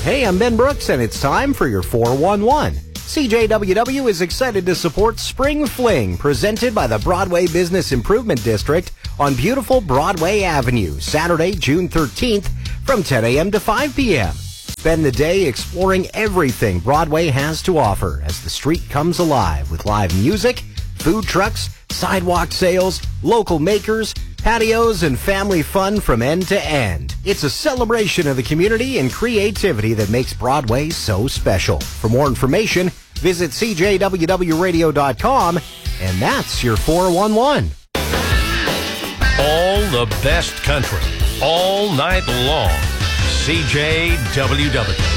Hey, I'm Ben Brooks, and it's time for your 411. CJWW is excited to support Spring Fling, presented by the Broadway Business Improvement District on beautiful Broadway Avenue, Saturday, June 13th, from 10 a.m. to 5 p.m. Spend the day exploring everything Broadway has to offer as the street comes alive with live music, food trucks, sidewalk sales, local makers, patios, and family fun from end to end. It's a celebration of the community and creativity that makes Broadway so special. For more information, visit cjwwradio.com, and that's your 411. All the best country, all night long. CJWW.